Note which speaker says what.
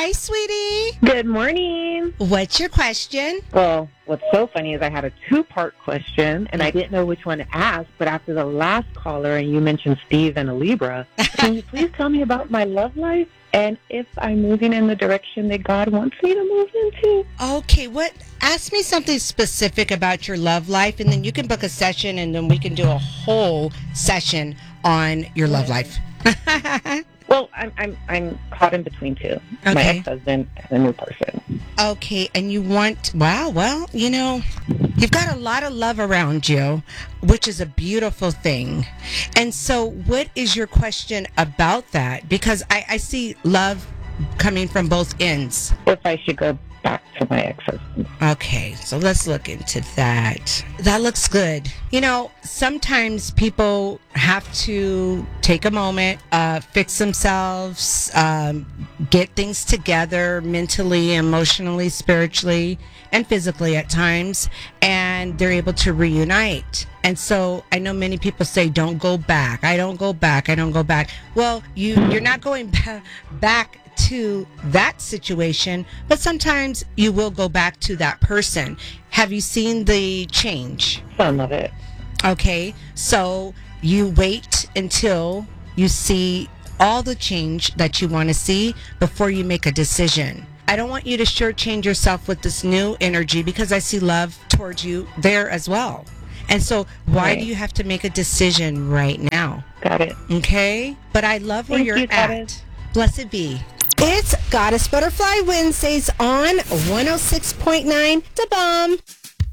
Speaker 1: Hi, sweetie.
Speaker 2: Good morning.
Speaker 1: What's your question?
Speaker 2: Well, what's so funny is I had a two-part question, and I didn't know which one to ask, but after the last caller, and you mentioned Steve and a Libra, can you please tell me about my love life and if I'm moving in the direction that God wants me to move into?
Speaker 1: Okay, ask me something specific about your love life, and then you can book a session, and then we can do a whole session on your love life.
Speaker 2: Well, I'm caught in between two.
Speaker 1: Okay.
Speaker 2: My ex-husband and a new person.
Speaker 1: Okay, and you want, wow, well, you've got a lot of love around you, which is a beautiful thing. And so what is your question about that? Because I see love coming from both ends.
Speaker 2: If I should go back to my ex-husband.
Speaker 1: Okay, so let's look into that. That looks good. Sometimes people have to take a moment, fix themselves, get things together mentally, emotionally, spiritually, and physically at times, and they're able to reunite. And so I know many people say, don't go back. I don't go back. I don't go back. Well, you're not going back to that situation, but sometimes you will go back to that person. Have you seen the change?
Speaker 2: Some of it.
Speaker 1: Okay, so you wait until you see all the change that you want to see before you make a decision. I don't want you to shortchange yourself with this new energy because I see love towards you there as well. And so why do you have to make a decision right now?
Speaker 2: Got it.
Speaker 1: Okay, but I love where you're at. Blessed be.
Speaker 3: It's Goddess Butterfly Wednesdays on 106.9 Da Bomb.